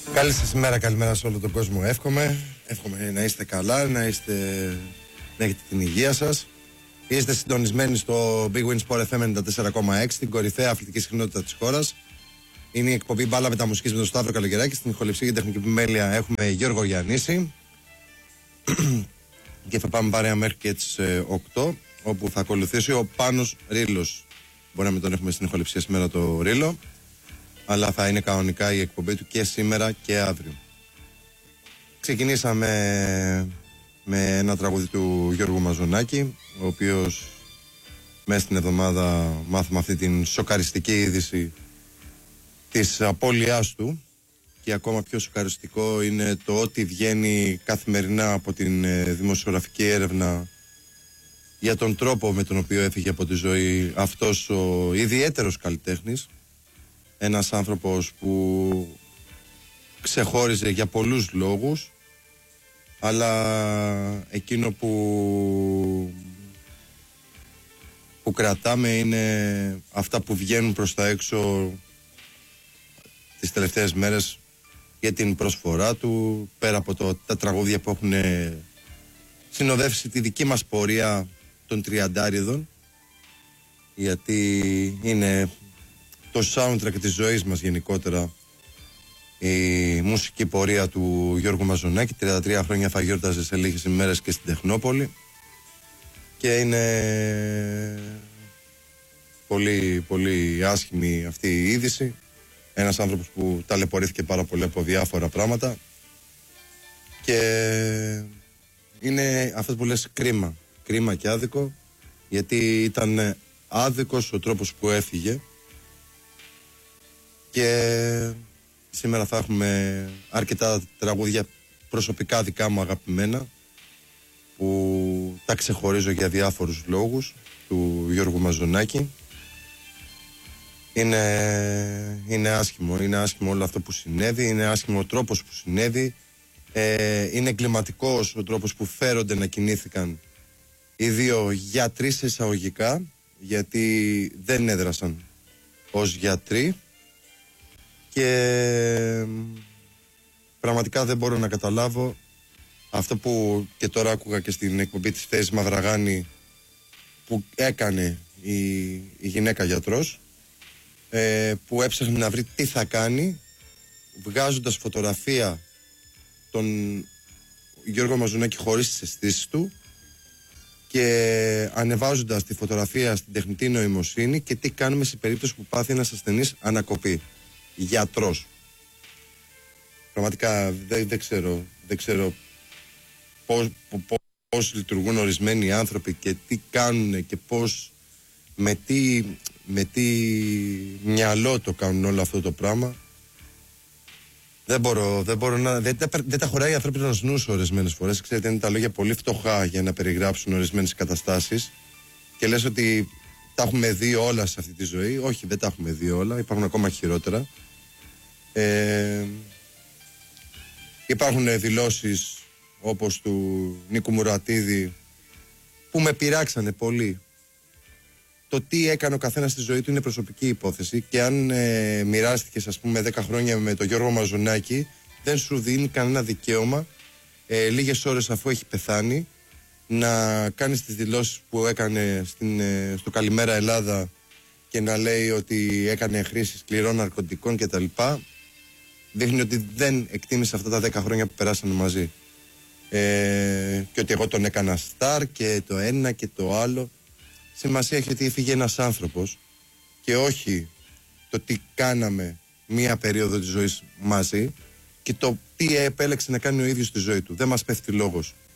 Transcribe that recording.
Καλή σας ημέρα, καλημέρα σε όλο τον κόσμο. Εύχομαι να είστε καλά, να έχετε την υγεία σας. Είστε συντονισμένοι στο Big Win Sport FM 94,6, την κορυφαία αθλητική συχνότητα της χώρας. Είναι η εκπομπή Μπάλα Μεταμουσικής με τον Σταύρο Καλογεράκη. Στην ηχοληψία και τεχνική επιμέλεια έχουμε Γιώργο Γιαννίση. Και θα πάμε παρέα μέχρι και τις 8, όπου θα ακολουθήσει ο Πάνος Ρήλος. Μπορεί να μην τον έχουμε στην ηχοληψία σήμερα το Ρήλο, αλλά θα είναι κανονικά η εκπομπή του και σήμερα και αύριο. Ξεκινήσαμε με ένα τραγούδι του Γιώργου Μαζονάκη, ο οποίος μέσα στην εβδομάδα μάθαμε αυτή την σοκαριστική είδηση της απώλειάς του, και ακόμα πιο σοκαριστικό είναι το ότι βγαίνει καθημερινά από την δημοσιογραφική έρευνα για τον τρόπο με τον οποίο έφυγε από τη ζωή αυτός ο ιδιαίτερος καλλιτέχνης. Ένας άνθρωπος που ξεχώριζε για πολλούς λόγους, αλλά εκείνο που κρατάμε είναι αυτά που βγαίνουν προς τα έξω τις τελευταίες μέρες για την προσφορά του, πέρα από τα τραγούδια που έχουν συνοδεύσει τη δική μας πορεία των τριαντάριδων, γιατί είναι το soundtrack της ζωής μας γενικότερα η μουσική πορεία του Γιώργου Μαζονάκη. 33 χρόνια θα γιόρταζε σε λίγες ημέρες και στην Τεχνόπολη, και είναι πολύ πολύ άσχημη αυτή η είδηση. Ένας άνθρωπος που ταλαιπωρήθηκε πάρα πολύ από διάφορα πράγματα, και είναι αυτό που λες κρίμα και άδικο, γιατί ήταν άδικος ο τρόπος που έφυγε. Και σήμερα θα έχουμε αρκετά τραγούδια προσωπικά δικά μου αγαπημένα, που τα ξεχωρίζω για διάφορους λόγους, του Γιώργου Μαζονάκη. Είναι άσχημο όλο αυτό που συνέβη, είναι άσχημο ο τρόπος που συνέβη, είναι εγκληματικός ο τρόπος που φέρονται να κινήθηκαν οι δύο γιατροί σε εισαγωγικά, γιατί δεν έδρασαν ως γιατροί, και πραγματικά δεν μπορώ να καταλάβω αυτό που και τώρα άκουγα και στην εκπομπή της Θέσης Μαυραγάνη που έκανε η γυναίκα γιατρός, που έψαχνε να βρει τι θα κάνει, βγάζοντας φωτογραφία τον Γιώργο Μαζονάκη χωρίς τις αισθήσεις του και ανεβάζοντας τη φωτογραφία στην τεχνητή νοημοσύνη, και τι κάνουμε σε περίπτωση που πάθει ένας ασθενής ανακοπή. Γιατρός. Πραγματικά δεν ξέρω πώς λειτουργούν ορισμένοι άνθρωποι και τι κάνουν και πώς, με τι μυαλό το κάνουν όλο αυτό το πράγμα. Δεν τα χωράει ανθρώπινος νους ορισμένες φορές. Ξέρετε, είναι τα λόγια πολύ φτωχά για να περιγράψουν ορισμένες καταστάσεις, και λες ότι τα έχουμε δει όλα σε αυτή τη ζωή. Όχι, δεν τα έχουμε δει όλα, υπάρχουν ακόμα χειρότερα. Υπάρχουν δηλώσεις όπως του Νίκου Μουρατίδη που με πειράξανε πολύ. Το τι έκανε ο καθένας στη ζωή του είναι προσωπική υπόθεση, και αν μοιράστηκες ας πούμε 10 χρόνια με τον Γιώργο Μαζονάκη, δεν σου δίνει κανένα δικαίωμα λίγες ώρες αφού έχει πεθάνει να κάνεις τις δηλώσεις που έκανε στο Καλημέρα Ελλάδα, και να λέει ότι έκανε χρήση σκληρών ναρκωτικών κτλ. Δείχνει ότι δεν εκτίμησε αυτά τα 10 χρόνια που περάσανε μαζί, και ότι εγώ τον έκανα στάρ και το ένα και το άλλο. Σημασία έχει ότι έφυγε ένας άνθρωπος, και όχι το τι κάναμε μία περίοδο της ζωής μαζί και το τι επέλεξε να κάνει ο ίδιος στη ζωή του. Δεν μας πέφτει λόγος